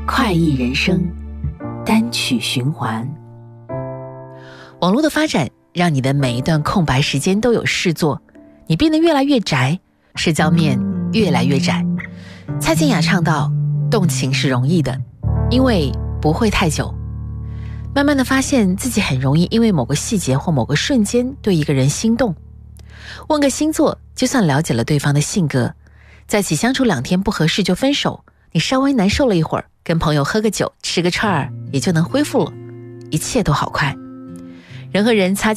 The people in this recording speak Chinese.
快意人生，单曲循环。 网络的发展让你的每一段空白时间都有事做，你变得越来越宅，社交面越来越窄。蔡健雅唱道，动情是容易的，因为不会太久。慢慢的发现自己很容易因为某个细节或某个瞬间对一个人心动。问个星座，就算了解了对方的性格，在一起相处2天不合适就分手，你稍微难受了一会儿，跟朋友喝个酒吃个串儿也就能恢复了，一切都好快。人和人擦